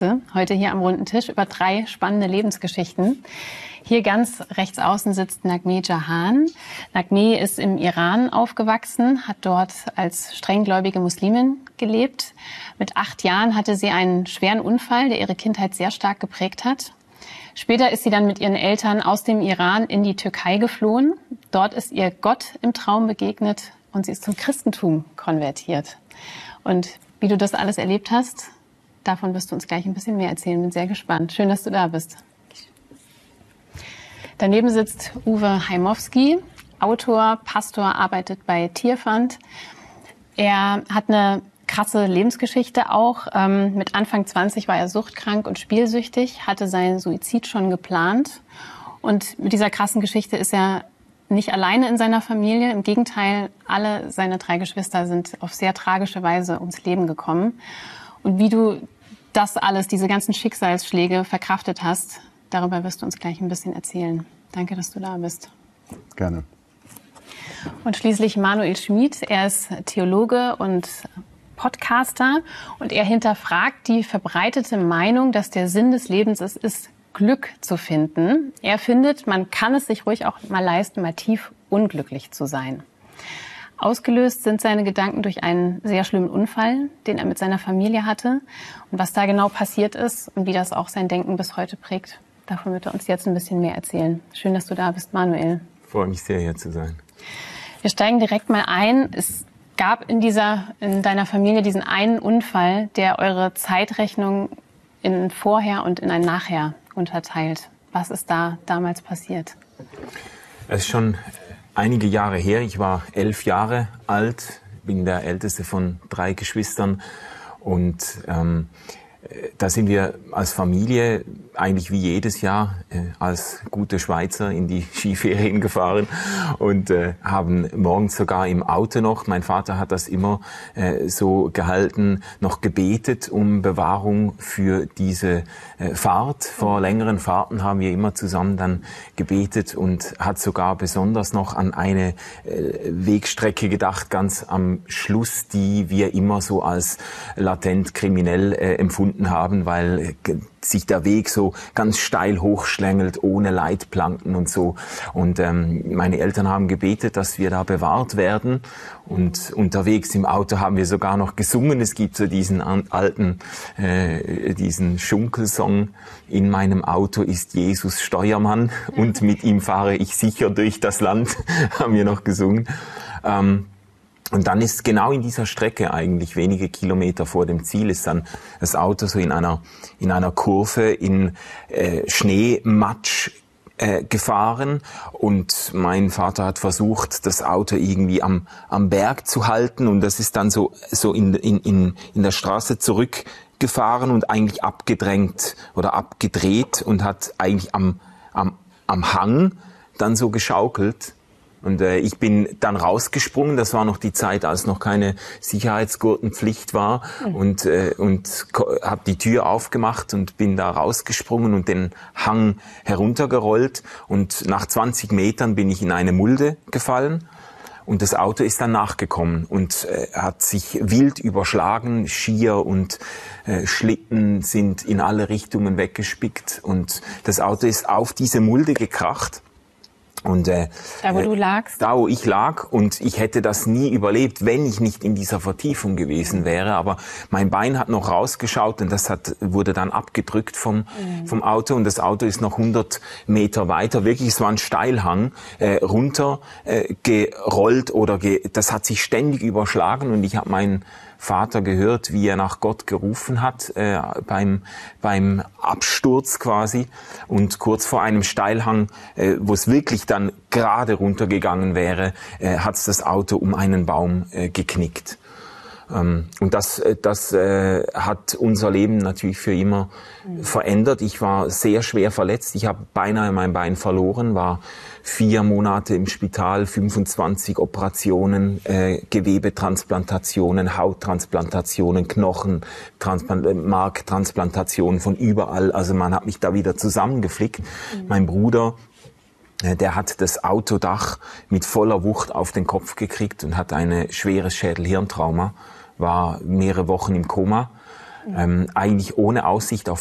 Heute hier am runden Tisch über 3 spannende Lebensgeschichten. Hier ganz rechts außen sitzt Naghmeh Jahan. Naghmeh ist im Iran aufgewachsen, hat dort als strenggläubige Muslimin gelebt. Mit 8 Jahren hatte sie einen schweren Unfall, der ihre Kindheit sehr stark geprägt hat. Später ist sie dann mit ihren Eltern aus dem Iran in die Türkei geflohen. Dort ist ihr Gott im Traum begegnet und sie ist zum Christentum konvertiert. Und wie du das alles erlebt hast, davon wirst du uns gleich ein bisschen mehr erzählen. Bin sehr gespannt. Schön, dass du da bist. Daneben sitzt Uwe Heimowski, Autor, Pastor, arbeitet bei Tierfund. Er hat eine krasse Lebensgeschichte auch. Mit Anfang 20 war er suchtkrank und spielsüchtig, hatte seinen Suizid schon geplant. Und mit dieser krassen Geschichte ist er nicht alleine in seiner Familie. Im Gegenteil, alle seine 3 Geschwister sind auf sehr tragische Weise ums Leben gekommen. Und wie du das alles, diese ganzen Schicksalsschläge verkraftet hast, darüber wirst du uns gleich ein bisschen erzählen. Danke, dass du da bist. Gerne. Und schließlich Manuel Schmid. Er ist Theologe und Podcaster und er hinterfragt die verbreitete Meinung, dass der Sinn des Lebens es ist, Glück zu finden. Er findet, man kann es sich ruhig auch mal leisten, mal tief unglücklich zu sein. Ausgelöst sind seine Gedanken durch einen sehr schlimmen Unfall, den er mit seiner Familie hatte. Und was da genau passiert ist und wie das auch sein Denken bis heute prägt, davon wird er uns jetzt ein bisschen mehr erzählen. Schön, dass du da bist, Manuel. Ich freue mich sehr, hier zu sein. Wir steigen direkt mal ein. Es gab in deiner Familie diesen einen Unfall, der eure Zeitrechnung in ein Vorher und in ein Nachher unterteilt. Was ist da damals passiert? Es ist schon einige Jahre her. Ich war 11 Jahre alt, bin der älteste von 3 Geschwistern und da sind wir als Familie eigentlich wie jedes Jahr als gute Schweizer in die Skiferien gefahren und haben morgens sogar im Auto noch, mein Vater hat das immer so gehalten, noch gebetet um Bewahrung für diese Fahrt. Vor längeren Fahrten haben wir immer zusammen dann gebetet und hat sogar besonders noch an eine Wegstrecke gedacht, ganz am Schluss, die wir immer so als latent kriminell empfunden haben, weil sich der Weg so ganz steil hochschlängelt, ohne Leitplanken und so. Und meine Eltern haben gebetet, dass wir da bewahrt werden. Und unterwegs im Auto haben wir sogar noch gesungen. Es gibt so diesen alten, diesen Schunkelsong: In meinem Auto ist Jesus Steuermann und mit ihm fahre ich sicher durch das Land, haben wir noch gesungen. Und dann ist genau in dieser Strecke, eigentlich wenige Kilometer vor dem Ziel, ist dann das Auto so in einer Kurve in Schneematsch gefahren und mein Vater hat versucht, das Auto irgendwie am Berg zu halten und das ist dann so in der Straße zurückgefahren und eigentlich abgedrängt oder abgedreht und hat eigentlich am Hang dann so geschaukelt. Und ich bin dann rausgesprungen. Das war noch die Zeit, als noch keine Sicherheitsgurtenpflicht war und habe die Tür aufgemacht und bin da rausgesprungen und den Hang heruntergerollt. Und nach 20 Metern bin ich in eine Mulde gefallen. Und das Auto ist dann nachgekommen und hat sich wild überschlagen. Skier und Schlitten sind in alle Richtungen weggespickt. Und das Auto ist auf diese Mulde gekracht. Und da, wo du lagst? Da, wo ich lag. Und ich hätte das nie überlebt, wenn ich nicht in dieser Vertiefung gewesen wäre. Aber mein Bein hat noch rausgeschaut und das wurde dann abgedrückt vom Auto. Und das Auto ist noch 100 Meter weiter. Wirklich, es war ein Steilhang, runter gerollt das hat sich ständig überschlagen. Und ich habe meinen Vater gehört, wie er nach Gott gerufen hat, beim Absturz quasi. Und kurz vor einem Steilhang, wo es wirklich dann gerade runtergegangen wäre, hat es das Auto um einen Baum geknickt. Und das hat unser Leben natürlich für immer verändert. Ich war sehr schwer verletzt. Ich habe beinahe mein Bein verloren, war 4 Monate im Spital, 25 Operationen, Gewebetransplantationen, Hauttransplantationen, Marktransplantationen von überall. Also man hat mich da wieder zusammengeflickt. Mein Bruder, der hat das Autodach mit voller Wucht auf den Kopf gekriegt und hat ein schweres Schädel-Hirntrauma, war mehrere Wochen im Koma. eigentlich ohne Aussicht auf